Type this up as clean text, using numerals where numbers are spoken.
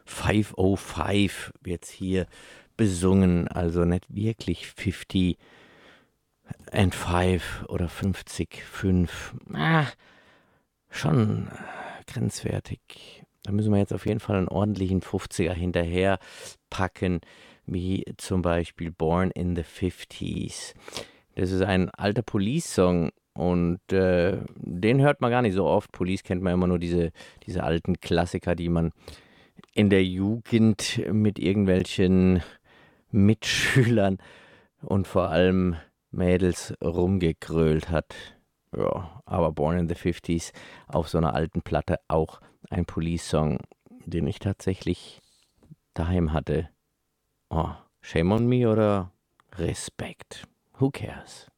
505 wird's hier besungen, also nicht wirklich 50 and 5 oder 50, 5. Schon grenzwertig. Da müssen wir jetzt auf jeden Fall einen ordentlichen 50er hinterher packen, wie zum Beispiel Born in the 50s. Das ist ein alter Police-Song und den hört man gar nicht so oft. Police kennt man immer nur diese alten Klassiker, die man in der Jugend mit irgendwelchen Mitschülern und vor allem Mädels rumgegrölt hat. Ja, aber Born in the 50s auf so einer alten Platte auch ein Police-Song, den ich tatsächlich daheim hatte. Oh, shame on me oder Respekt? Who cares?